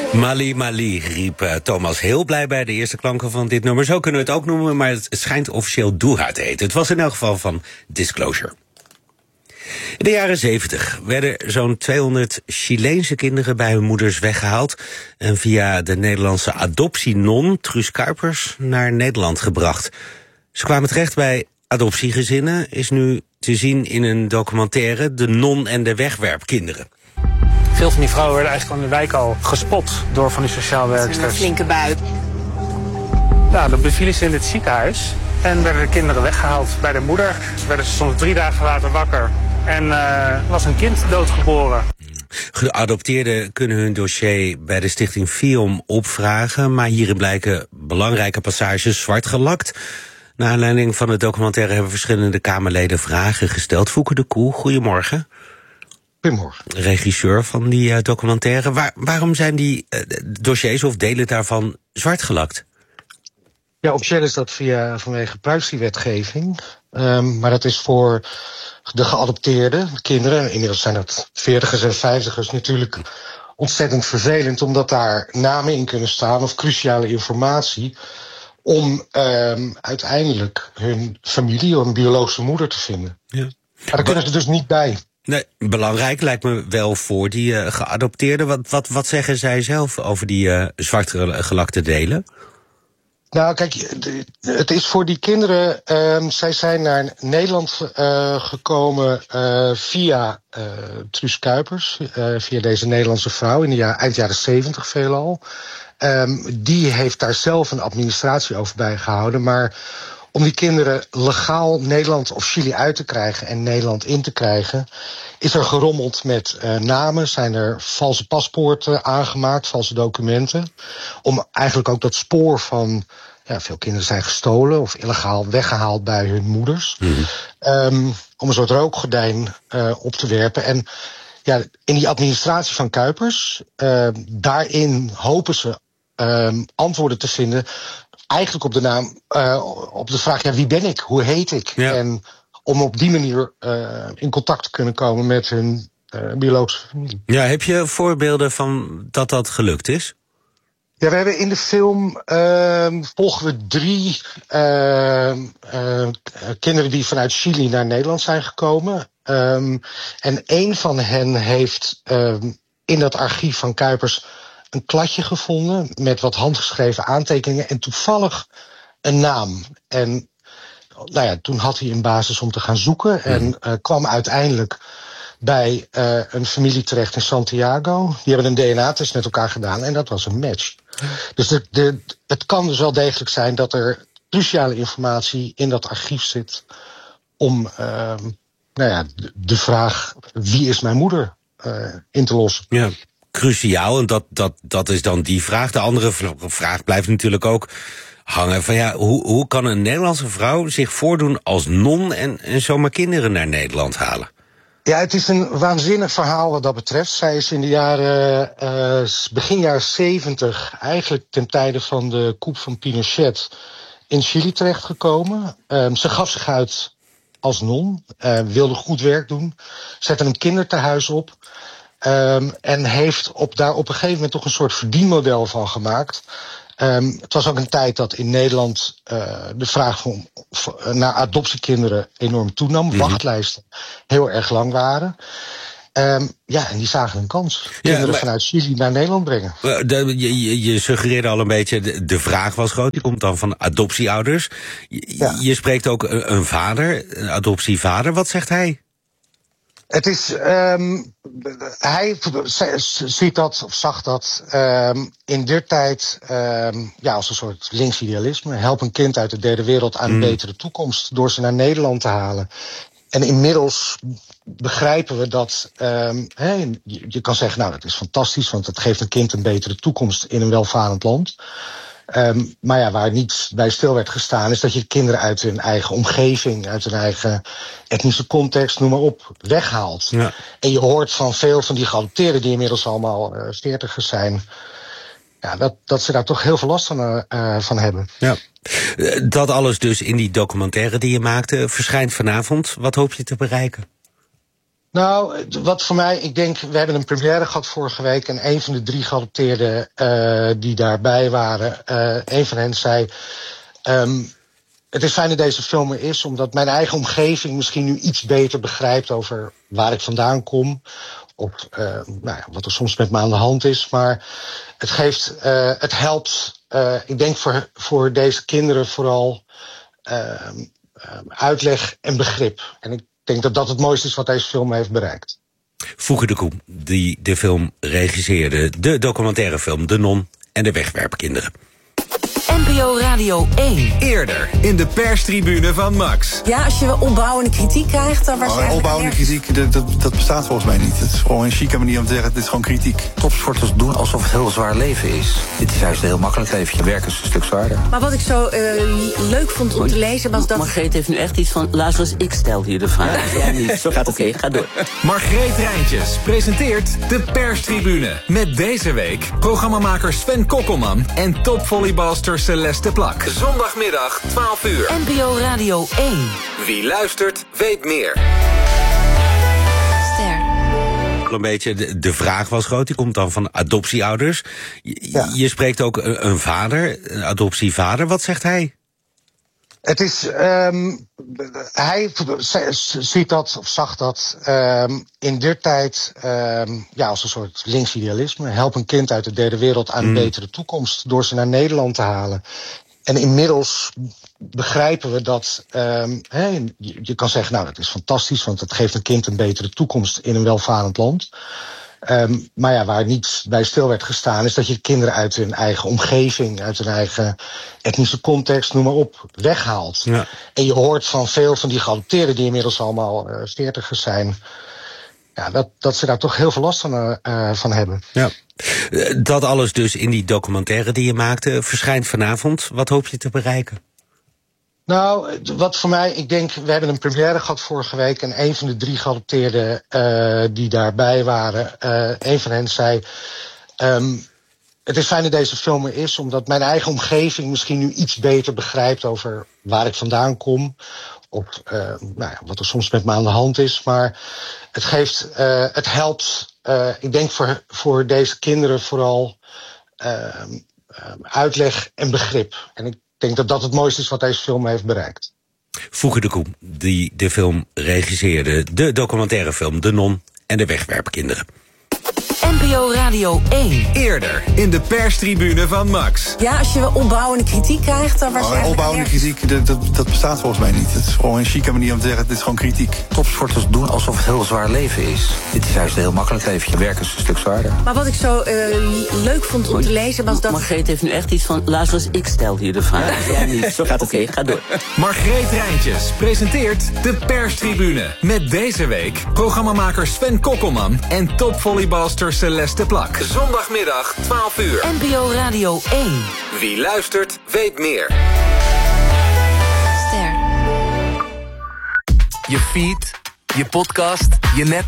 Mali Mali, riep Thomas heel blij bij de eerste klanken van dit nummer. Zo kunnen we het ook noemen, maar het schijnt officieel Doera te heten. Het was in elk geval van Disclosure. In de jaren 70 werden zo'n 200 Chileense kinderen bij hun moeders weggehaald en via de Nederlandse adoptienon Truus Kuipers naar Nederland gebracht. Ze kwamen terecht bij adoptiegezinnen, is nu te zien in een documentaire De Non en de Wegwerpkinderen. Veel van die vrouwen werden eigenlijk aan de wijk al gespot door van die sociaal werksters. Een flinke buik. Nou, dan bevielen ze in het ziekenhuis en werden de kinderen weggehaald bij de moeder. Ze werden soms 3 dagen later wakker en was een kind doodgeboren. Geadopteerden kunnen hun dossier bij de stichting FIOM opvragen, maar hierin blijken belangrijke passages zwart gelakt. Naar aanleiding van de documentaire hebben verschillende Kamerleden vragen gesteld. Fouke de Koe, goedemorgen. Goedemorgen. Regisseur van die documentaire. Waarom zijn die dossiers of delen daarvan zwart gelakt? Ja, officieel is dat vanwege privacywetgeving. Maar dat is voor de geadopteerde kinderen, inmiddels zijn dat 40ers en 50ers, natuurlijk ontzettend vervelend, omdat daar namen in kunnen staan of cruciale informatie om uiteindelijk hun familie of een biologische moeder te vinden. Ja. Maar daar kunnen ze dus niet bij. Nee, belangrijk lijkt me wel voor die geadopteerden. Wat zeggen zij zelf over die zwart gelakte delen? Nou, kijk, het is voor die kinderen. Zij zijn naar Nederland gekomen via Truus Kuipers, via deze Nederlandse vrouw in de eind jaren 70 veelal. Die heeft daar zelf een administratie over bijgehouden, maar om die kinderen legaal Nederland of Chili uit te krijgen en Nederland in te krijgen, is er gerommeld met namen, zijn er valse paspoorten aangemaakt, valse documenten, om eigenlijk ook dat spoor van, ja, veel kinderen zijn gestolen of illegaal weggehaald bij hun moeders, om een soort rookgordijn op te werpen. En ja, in die administratie van Kuipers, daarin hopen ze antwoorden te vinden, eigenlijk op de naam, op de vraag, ja, wie ben ik? Hoe heet ik? Ja. En om op die manier in contact te kunnen komen met hun biologische familie. Ja, heb je voorbeelden van dat gelukt is? Ja, we hebben in de film volgen we 3 kinderen die vanuit Chili naar Nederland zijn gekomen. En 1 van hen heeft in dat archief van Kuipers een kladje gevonden met wat handgeschreven aantekeningen en toevallig een naam. En nou ja, toen had hij een basis om te gaan zoeken en kwam uiteindelijk bij een familie terecht in Santiago. Die hebben een DNA-test met elkaar gedaan en dat was een match. Dus het kan dus wel degelijk zijn dat er cruciale informatie in dat archief zit om nou ja, de vraag wie is mijn moeder in te lossen. Ja. Cruciaal, en dat is dan die vraag. De andere vraag blijft natuurlijk ook hangen van, ja, hoe kan een Nederlandse vrouw zich voordoen als non en zomaar kinderen naar Nederland halen? Ja, het is een waanzinnig verhaal wat dat betreft. Zij is in de begin jaren 70, eigenlijk ten tijde van de coup van Pinochet, in Chili terechtgekomen. Ze gaf zich uit als non, wilde goed werk doen, zette een kindertehuis op. En heeft daar op een gegeven moment toch een soort verdienmodel van gemaakt. Het was ook een tijd dat in Nederland de vraag naar adoptiekinderen enorm toenam. Wachtlijsten heel erg lang waren. Ja, en die zagen een kans. Kinderen vanuit Chili naar Nederland brengen. Je suggereerde al een beetje, de vraag was groot. Die komt dan van adoptieouders. Je spreekt ook een vader, een adoptievader. Wat zegt hij? Het is, hij ziet dat, of zag dat, in der tijd ja, als een soort links idealisme. Help een kind uit de derde wereld aan een betere toekomst door ze naar Nederland te halen. En inmiddels begrijpen we dat, je kan zeggen, nou, dat is fantastisch, want het geeft een kind een betere toekomst in een welvarend land. Maar ja, waar niet bij stil werd gestaan, is dat je kinderen uit hun eigen omgeving, uit hun eigen etnische context, noem maar op, weghaalt. Ja. En je hoort van veel van die geadopteerden, die inmiddels allemaal 40ers zijn, ja, dat ze daar toch heel veel last van hebben. Ja. Dat alles dus in die documentaire die je maakte, verschijnt vanavond. Wat hoop je te bereiken? Nou, wat voor mij, ik denk, we hebben een première gehad vorige week en een van de 3 geadopteerden die daarbij waren, een van hen zei, het is fijn dat deze film er is, omdat mijn eigen omgeving misschien nu iets beter begrijpt over waar ik vandaan kom. Of wat er soms met me aan de hand is. Maar het helpt, ik denk voor deze kinderen vooral uitleg en begrip. En ik denk dat dat het mooiste is wat deze film heeft bereikt. Fouke de Koe, die de film regisseerde, de documentaire film De Non en de Wegwerpkinderen. NPO Radio 1. Eerder in de perstribune van Max. Ja, als je opbouwende kritiek krijgt, dan was je opbouwende kritiek, dat bestaat volgens mij niet. Het is gewoon een chique manier om te zeggen, dit is gewoon kritiek. Topsporters doen alsof het heel zwaar leven is. Dit is juist een heel makkelijk leven. Je werk is een stuk zwaarder. Maar wat ik zo leuk vond om te lezen was dat... Margreet heeft nu echt iets van, luister eens, ik stel hier de vraag. Jij niet. Zo gaat oké, ga door. Margreet Rijntjes presenteert de perstribune. Met deze week programmamaker Sven Kokkelman en topvolleybalster Celeste Plak. Zondagmiddag, 12 uur. NPO Radio 1. Wie luistert, weet meer. Ster. Een beetje, de vraag was groot, die komt dan van adoptieouders. Je spreekt ook een vader, een adoptievader. Wat zegt hij? Het is, hij ziet dat, of zag dat, in der tijd als een soort linksidealisme. Help een kind uit de derde wereld aan een betere toekomst door ze naar Nederland te halen. En inmiddels begrijpen we dat, je kan zeggen, nou dat is fantastisch, want het geeft een kind een betere toekomst in een welvarend land. Maar ja, waar niet bij stil werd gestaan, is dat je kinderen uit hun eigen omgeving, uit hun eigen etnische context, noem maar op, weghaalt. Ja. En je hoort van veel van die geadopteerden, die inmiddels allemaal 40ers zijn, dat ze daar toch heel veel last van hebben. Ja. Dat alles dus in die documentaire die je maakte, verschijnt vanavond. Wat hoop je te bereiken? Nou, wat voor mij, ik denk, we hebben een première gehad vorige week en een van de 3 geadopteerden die daarbij waren, een van hen zei, het is fijn dat deze film er is, omdat mijn eigen omgeving misschien nu iets beter begrijpt over waar ik vandaan kom. Of wat er soms met me aan de hand is. Maar het helpt, ik denk voor deze kinderen vooral uitleg en begrip. En ik denk dat dat het mooiste is wat deze film heeft bereikt. Fouke de Koe, die de film regisseerde, de documentaire film De Non en de Wegwerpkinderen. NPO Radio 1. Eerder in de perstribune van Max. Ja, als je opbouwende kritiek krijgt, dan was je opbouwende kritiek, dat bestaat volgens mij niet. Het is gewoon een chique manier om te zeggen, dit is gewoon kritiek. Topsporters doen alsof het heel zwaar leven is. Dit is juist een heel makkelijk leven. Je werk is een stuk zwaarder. Maar wat ik zo leuk vond om te lezen was dat... Margreet heeft nu echt iets van, luister eens, ik stel hier de vraag. Jij niet. Zo gaat oké, ga door. Margreet Rijntjes presenteert de perstribune. Met deze week programmamaker Sven Kokkelman en topvolleybalster Celeste Plak. Zondagmiddag, 12 uur. NPO Radio 1. Wie luistert, weet meer. Ster. Je feed, je podcast, je netwerk.